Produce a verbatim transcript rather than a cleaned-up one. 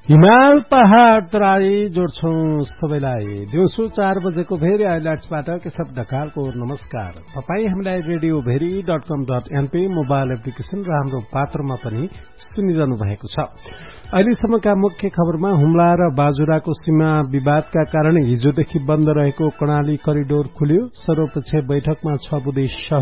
हिमाल पहाड़ तराई जोड्छौं सबैलाई। दिउँसो चार बजेको भेरी आइल्याट्सबाट केशव ढकालको नमस्कार। तपाई हामीलाई रेडियो भेरी डट कम डट एनपी मोबाइल एप्लिकेशन र हाम्रो पात्रमा पनि सुनिरहनु भएको छ। अहिलेसम्मका मुख्य खबरमा हुम्ला र बाजुराको सीमा विवादका कारण हिजोदेखि बन्द रहेको कर्णाली करिडोर खुल्यो। सर्वपक्षीय बैठकमा छ बुँदे